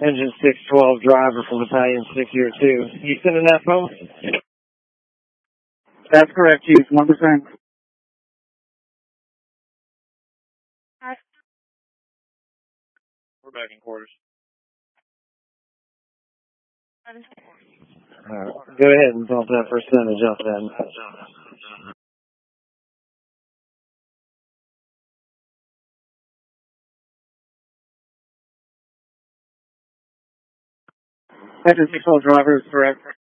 Engine 612 driver from Battalion 602. You sending that phone? That's correct, Chief. 1%. We're back in quarters. Go ahead and bump that percentage up then. Engine 612 driver is correct.